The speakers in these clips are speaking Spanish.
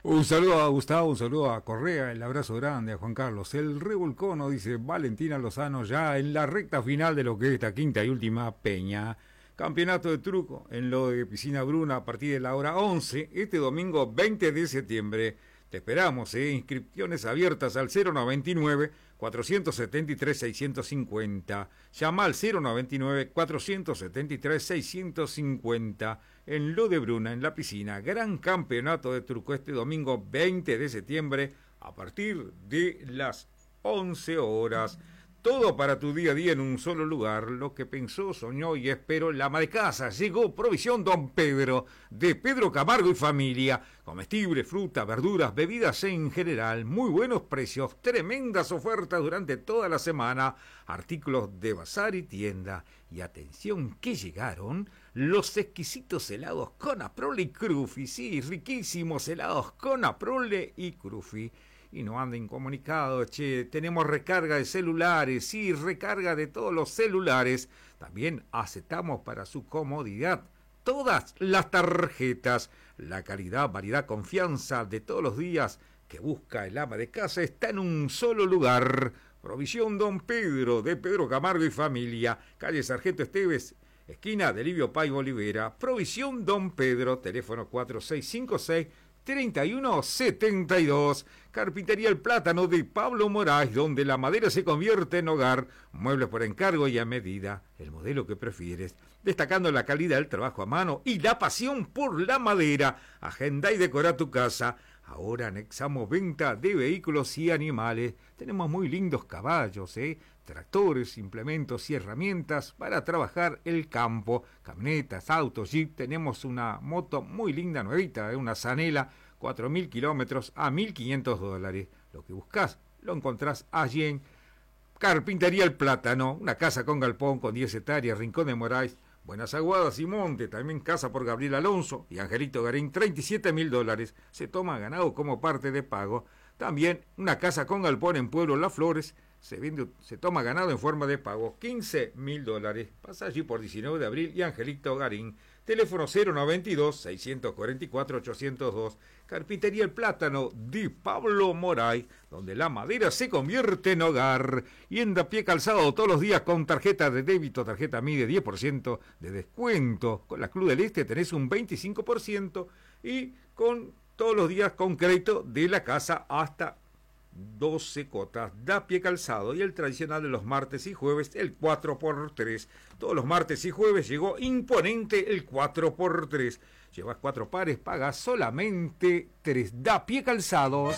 Un saludo a Gustavo, un saludo a Correa, el abrazo grande a Juan Carlos. El revolcono, dice Valentina Lozano, ya en la recta final de lo que es esta quinta y última peña. Campeonato de truco en lo de Piscina Bruna a partir de la hora 11, este domingo 20 de septiembre. Te esperamos, inscripciones abiertas al 099-473-650. Llama al 099-473-650 en lo de Bruna, en la piscina. Gran campeonato de truco este domingo 20 de septiembre a partir de las 11 horas. Todo para tu día a día en un solo lugar, lo que pensó, soñó y esperó la ama de casa. Llegó Provisión Don Pedro, de Pedro Camargo y familia. Comestibles, frutas, verduras, bebidas en general, muy buenos precios, tremendas ofertas durante toda la semana, artículos de bazar y tienda. Y atención que llegaron los exquisitos helados Conaprole y Crufi, sí, riquísimos helados Conaprole y Crufi. Y no anden incomunicados, tenemos recarga de celulares, sí, recarga de todos los celulares. También aceptamos para su comodidad todas las tarjetas. La calidad, variedad, confianza de todos los días que busca el ama de casa está en un solo lugar. Provisión Don Pedro, de Pedro Camargo y familia, calle Sargento Esteves, esquina de Livio Paiva Olivera. Provisión Don Pedro, teléfono 4656-3172. Carpintería El Plátano de Pablo Moraes, donde la madera se convierte en hogar. Muebles por encargo y a medida, el modelo que prefieres, destacando la calidad del trabajo a mano y la pasión por la madera. Agenda y decora tu casa. Ahora anexamos venta de vehículos y animales. Tenemos muy lindos caballos, tractores, implementos y herramientas para trabajar el campo. Camionetas, autos, jeep. Tenemos una moto muy linda, nuevita, una Zanela, 4.000 kilómetros a $1.500. Lo que buscas lo encontrás allí en Carpintería El Plátano. Una casa con galpón con 10 hectáreas, Rincón de Moraes, Buenas Aguadas y Monte. También casa por Gabriel Alonso y Angelito Garín, $37.000. Se toma ganado como parte de pago. También una casa con galpón en Pueblo Las Flores. Se toma ganado en forma de pago, $15.000. Pasa allí por 19 de abril y Angelito Garín. Teléfono 092-644-802. Carpintería El Plátano de Pablo Moray, donde la madera se convierte en hogar. Y en Dapié Calzado todos los días con tarjeta de débito, tarjeta MIDE, 10% de descuento. Con la Club del Este tenés un 25% y con todos los días con crédito de la casa hasta 12 cotas. Dapié Calzado y el tradicional de los martes y jueves, el 4x3. Todos los martes y jueves llegó imponente el 4x3. Llevas 4 pares, pagas solamente 3. Dapié Calzados.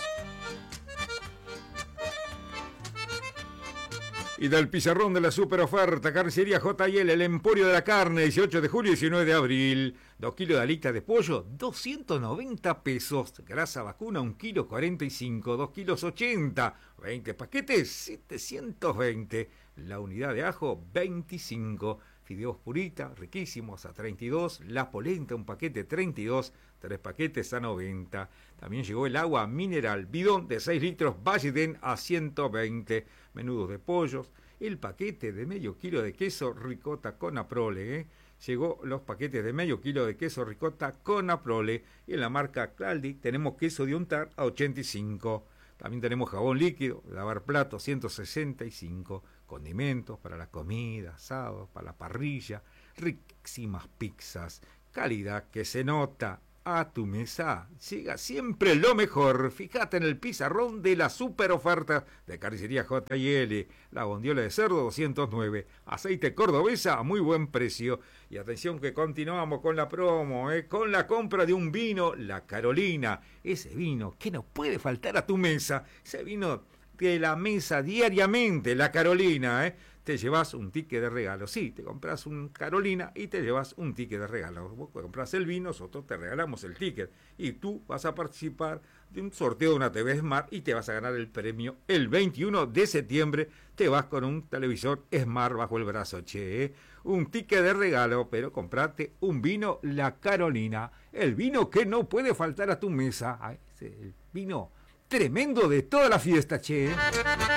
Y del pizarrón de la super oferta, Carnicería JL, el Emporio de la Carne, 18 de julio y 19 de abril. 2 kilos de alita de pollo, 290 pesos. Grasa vacuna, 1 kilo 45, 2 kilos 80. 20 paquetes, 720. La unidad de ajo, 25. Fideos purita, riquísimos, a 32. La polenta, un paquete 32. 3 paquetes a 90. También llegó el agua mineral, bidón de 6 litros, Valledén a 120. Menudos de pollos. El paquete de medio kilo de queso ricota Conaprole, Llegó los paquetes de medio kilo de queso ricota Conaprole. Y en la marca Caldi tenemos queso de untar a 85. También tenemos jabón líquido, lavar platos, 165. Condimentos para la comida, asados, para la parrilla. Riquísimas pizzas. Calidad que se nota. A tu mesa llega siempre lo mejor. Fíjate en el pizarrón de la super oferta de Carnicería JL. La bondiola de cerdo 209. Aceite cordobesa a muy buen precio. Y atención que continuamos con la promo, con la compra de un vino, la Carolina. Ese vino que no puede faltar a tu mesa. Ese vino de la mesa diariamente, la Carolina, te llevas un ticket de regalo. Sí, te compras un Carolina y te llevas un ticket de regalo. Vos compras el vino, nosotros te regalamos el ticket. Y tú vas a participar de un sorteo de una TV Smart y te vas a ganar el premio. El 21 de septiembre te vas con un televisor Smart bajo el brazo, Un ticket de regalo, pero comprate un vino, la Carolina. El vino que no puede faltar a tu mesa. El vino tremendo de toda la fiesta,